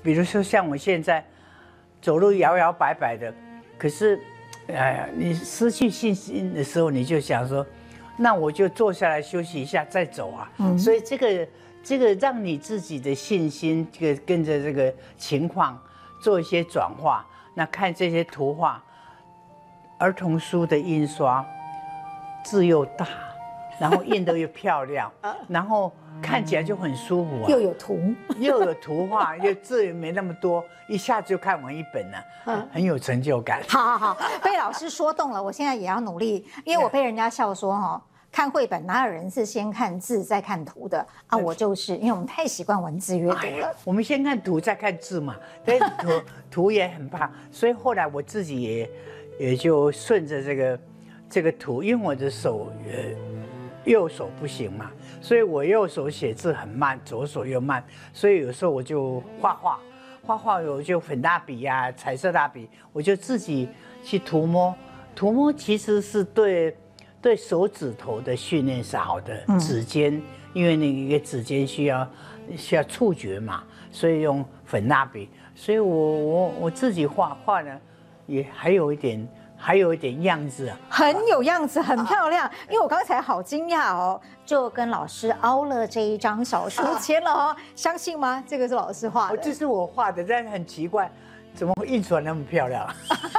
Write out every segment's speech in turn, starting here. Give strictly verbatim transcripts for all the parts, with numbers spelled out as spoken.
比如说像我现在走路摇摇摆摆的，可是，哎呀，你失去信心的时候，你就想说，那我就坐下来休息一下再走啊。嗯，所以这个这个让你自己的信心，这个跟着这个情况做一些转化。那看这些图画，儿童书的印刷字又大。然后印得又漂亮，然后看起来就很舒服啊， 又有图， 又有图画，又字也没那么多，一下子就看完一本了，嗯、很有成就感。 好好好，被老师说动了，我现在也要努力，因为我被人家笑说哈、哦，看绘本哪有人是先看字再看图的啊？我就是，因为我们太习惯文字阅读了、哎。 我们先看图再看字嘛，但是图图也很棒，所以后来我自己也也就顺着这个这个图，因为我的手呃。右手不行嘛，所以我右手写字很慢，左手又慢，所以有时候我就画画，画画我就粉蜡笔啊、彩色蜡笔，我就自己去涂抹。涂抹其实是对对手指头的训练是好的，嗯、指尖，因为那个指尖需要需要触觉嘛，所以用粉蜡笔。所以我我我自己画画呢，也还有一点。还有一点样子啊， 很有样子，很漂亮。因为我刚才好惊讶哦，就跟老师凹了这一张小书签了哦，相信吗？这个是老师画的， 这是我画的，但是很奇怪，怎么印出来那么漂亮？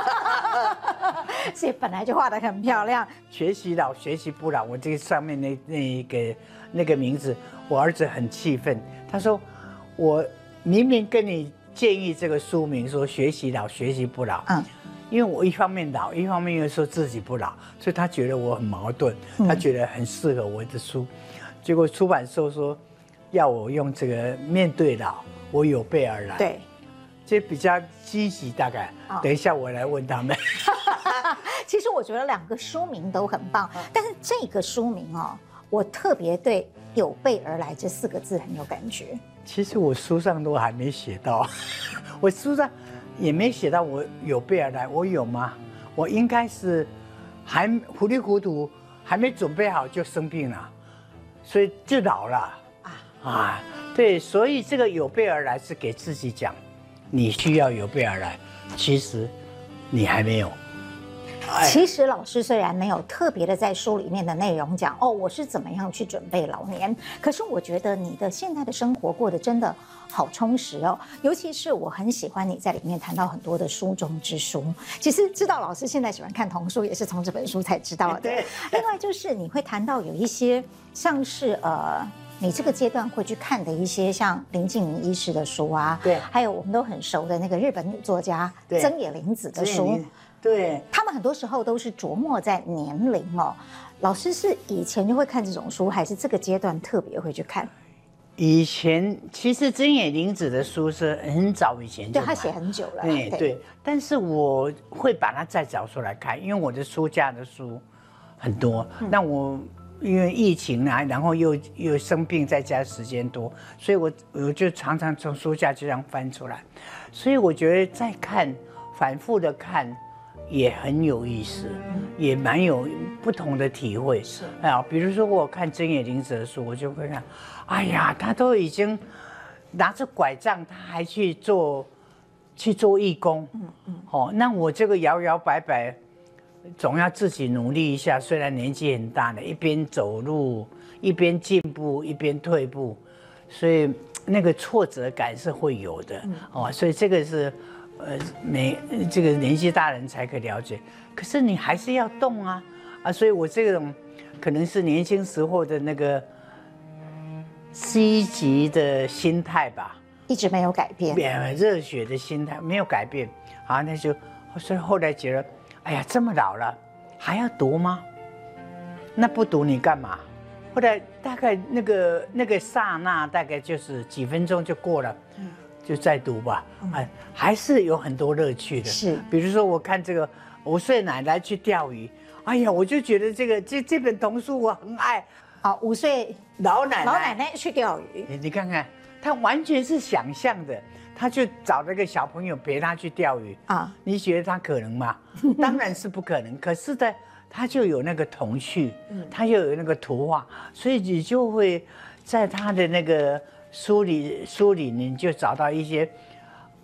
所以本来就画得很漂亮。 学习老，学习不老。我这个上面那那一个那个名字，我儿子很气愤，他说我明明跟你建议这个书名说学习老，学习不老。嗯。因为我一方面老，一方面又说自己不老，所以他觉得我很矛盾，他觉得很适合我的书。结果出版社说要我用这个面对老，我有备而来。 对， 这比较积极，大概。哦、等一下我来问他们。 其实我觉得两个书名都很棒，但是这个书名哦，我特别对“有备而来”这四个字很有感觉。 其实我书上都还没写到，我书上。也没写到我有备而来，我有吗？我应该是还糊里糊涂，还没准备好就生病了，所以就老了啊啊！对，所以这个有备而来是给自己讲，你需要有备而来，其实你还没有。 其实老师虽然没有特别的在书里面的内容讲哦，我是怎么样去准备老年，可是我觉得你的现在的生活过得真的好充实哦。尤其是我很喜欢你在里面谈到很多的书中之书。其实知道老师现在喜欢看童书，也是从这本书才知道的。另外就是你会谈到有一些像是呃。你这个阶段会去看的一些像林静明医师的书啊， 对， 还有我们都很熟的那个日本女作家曾野绫子的书。 对， 他们很多时候都是琢磨在年龄哦。老师是以前就会看这种书，还是这个阶段特别会去看？ 以前其实曾野绫子的书是很早以前就对他写很久了， 对对。但是我会把它再找出来看，因为我的书架的书很多。嗯、那我因为疫情啊，然后又又生病，在家时间多，所以我我就常常从书架就这样翻出来。所以我觉得再看，反复的看。也很有意思，也蛮有不同的体会。是，哎呀，比如说我看曾野绫子的书，我就会看，哎呀，他都已经拿着拐杖，他还去做去做义工。嗯嗯。哦，那我这个摇摇摆摆，总要自己努力一下。虽然年纪很大了，一边走路，一边进步，一边退步，所以那个挫折感是会有的。哦，所以这个是。呃，没这个年纪大人才可以了解，可是你还是要动啊啊！所以我这种可能是年轻时候的那个积极的心态吧， 一直没有改变， 热血的心态没有改变啊，那就所以后来觉得，哎呀，这么老了还要读吗？那不读你干嘛？后来大概那个那个刹那，大概就是几分钟就过了。嗯。就再读吧，哎，还是有很多乐趣的。 是， 比如说我看这个五岁奶奶去钓鱼，哎呀，我就觉得这个这这本童书我很爱。 好，五岁老奶奶老奶奶去钓鱼， 你你看看，她完全是想象的，她就找了个小朋友陪她去钓鱼啊。你觉得她可能吗？当然是不可能。可是呢，她就有那个童趣，她又有那个图画，所以你就会在她的那个。书里书里你就找到一些